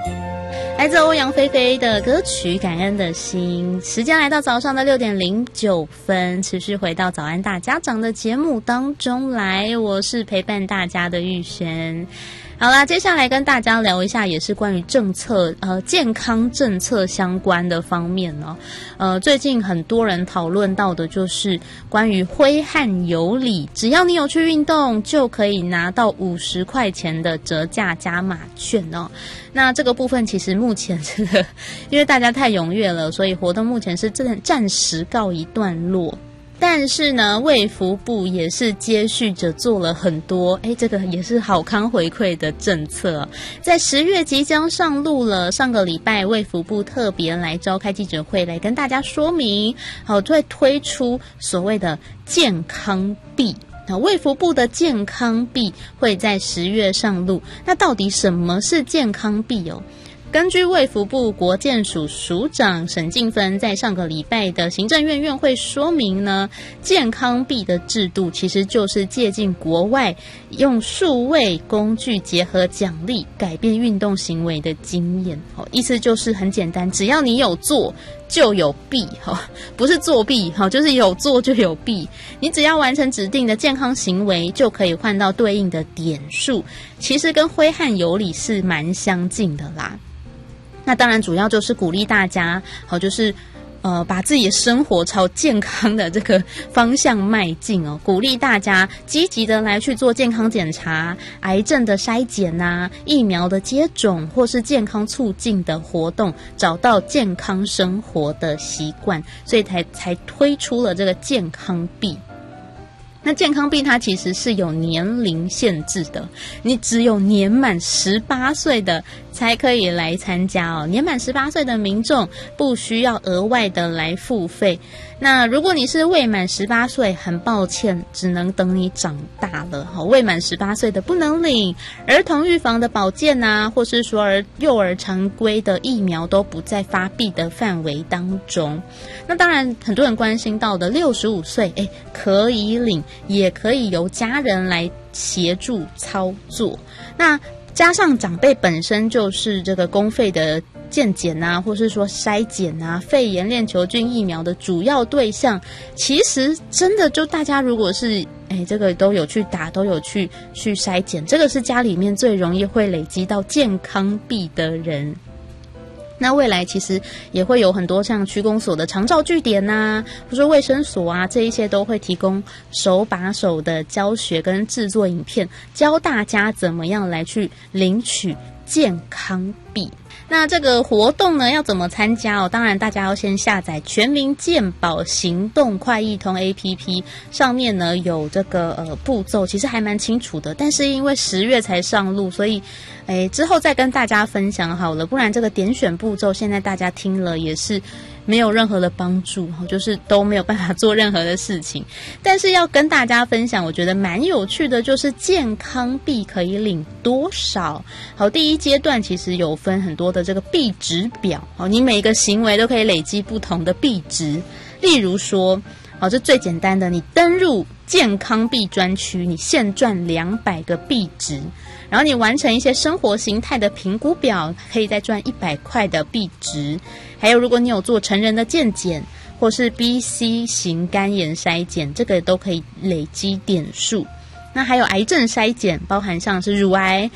来自欧阳菲菲的歌曲《感恩的心》。时间来到早上的6点09分，持续回到早安大家长的节目当中来，我是陪伴大家的玉璇。好啦，接下来跟大家聊一下，也是关于政策健康政策相关的方面哦。最近很多人讨论到的就是关于挥汗有礼，只要你有去运动，就可以拿到50块钱的折价加码券哦。那这个部分其实目前这个，因为大家太踊跃了，所以活动目前是暂时告一段落。但是呢，卫福部也是接续着做了很多，这个也是好康回馈的政策。在10月即将上路了，上个礼拜卫福部特别来召开记者会，来跟大家说明，会推出所谓的健康币。卫福部的健康币会在10月上路。那到底什么是健康币哦？根据卫福部国健署署长沈静芬在上个礼拜的行政院院会说明呢，健康币的制度其实就是借鉴国外用数位工具结合奖励改变运动行为的经验。意思就是很简单，只要你有做就有币，不是作弊，就是有做就有币。你只要完成指定的健康行为，就可以换到对应的点数。其实跟挥汗有礼是蛮相近的啦。那当然主要就是鼓励大家，就是把自己的生活朝健康的这个方向迈进哦，鼓励大家积极的来去做健康检查、癌症的筛检啊、疫苗的接种或是健康促进的活动，找到健康生活的习惯，所以才推出了这个健康币。那健康币它其实是有年龄限制的，你只有年满18岁的才可以来参加哦。年满18岁的民众不需要额外的来付费。那如果你是未满18岁，很抱歉，只能等你长大了。未满18岁的不能领儿童预防的保健啊，或是说幼儿常规的疫苗都不在发币的范围当中。那当然很多人关心到的65岁，可以领，也可以由家人来协助操作。那加上长辈本身就是这个公费的健检啊，或是说筛检啊，肺炎链球菌疫苗的主要对象，其实真的就大家如果是这个都有去打，都有去筛检，这个是家里面最容易会累积到健康币的人。那未来其实也会有很多像区公所的长照据点啊，或者卫生所啊，这一些都会提供手把手的教学跟制作影片，教大家怎么样来去领取健康币。那这个活动呢要怎么参加哦？当然大家要先下载全民健保行动快易通 APP， 上面呢有这个步骤，其实还蛮清楚的，但是因为10月才上路，所以之后再跟大家分享好了，不然这个点选步骤现在大家听了也是没有任何的帮助，就是都没有办法做任何的事情。但是要跟大家分享，我觉得蛮有趣的，就是健康币可以领多少。好，第一阶段其实有分很多的这个币值表，你每一个行为都可以累积不同的币值。例如说，这最简单的，你登入健康币专区，你现赚200个币值，然后你完成一些生活形态的评估表，可以再赚100块的币值。还有如果你有做成人的健检或是 BC 型肝炎筛检，这个都可以累积点数。那还有癌症筛检，包含像是乳癌、